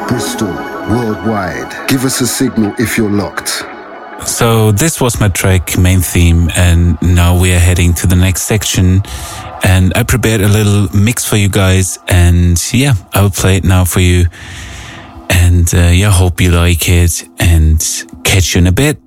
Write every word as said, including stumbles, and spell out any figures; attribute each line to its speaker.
Speaker 1: Bristol, worldwide. Give us a signal if you're locked.
Speaker 2: So this was my track, main theme, and now we are heading to the next section. And I prepared a little mix for you guys, and yeah, I will play it now for you. And uh, yeah, hope you like it, and catch you in a bit.